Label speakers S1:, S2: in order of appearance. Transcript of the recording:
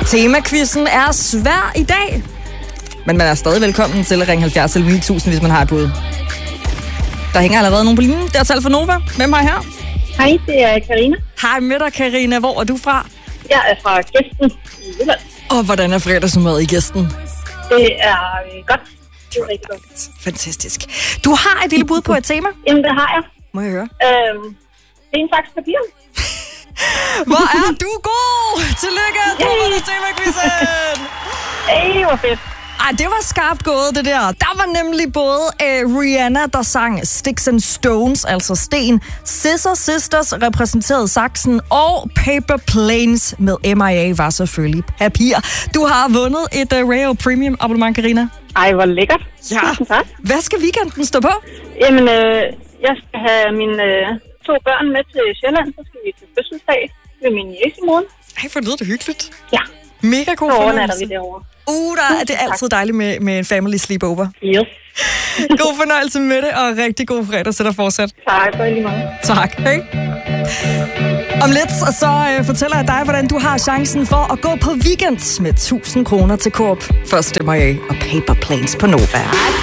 S1: Temakvisten er svær i dag, men man er stadig velkommen til at ringe 70 eller 9000, hvis man har et bud. Der hænger allerede nogen på linjen. Det er tal for Nova. Hvem har I her?
S2: Hej, det er Karina.
S1: Hej med dig, Karina. Hvor er du fra?
S2: Jeg er fra Gæsten i Jylland.
S1: Og hvordan er fredagsmad i Gæsten?
S2: Det er godt. Det er rigtig godt.
S1: Fantastisk. Du har et lille bud på et tema?
S2: Jamen, det har jeg.
S1: Må jeg høre?
S2: Det er en slags papir.
S1: Hvor er du god! Tillykke, du var til Temakvisten!
S2: Hey, hvor fedt.
S1: Ej, det var skarpt gået, det der. Der var nemlig både Rihanna, der sang Sticks and Stones, altså sten. Scissor Sisters repræsenterede saksen, og Paper Planes med M.I.A. var selvfølgelig papir. Du har vundet et Rayo Premium abonnement, Karina.
S2: Ej, hvor lækkert.
S1: Ja.
S2: Tusind tak.
S1: Hvad skal weekenden stå på?
S2: Jamen, jeg skal have mine 2 børn med til Sjælland. Så skal vi til fødselsdag med min niece i morgen.
S1: Ej, hvor lyder det hyggeligt.
S2: Ja.
S1: Mega god
S2: Så overnatter
S1: fornøjelse.
S2: vi derovre.
S1: Det er altid dejligt med en family sleepover.
S2: Yes.
S1: God fornøjelse med det, og rigtig god fredag til dig fortsat.
S2: Tak, og lige meget.
S1: Tak. Hej. Om lidt så fortæller jeg dig, hvordan du har chancen for at gå på weekend med 1000 kroner til Coop. Først stemmer jeg og Paper Planes på Nova.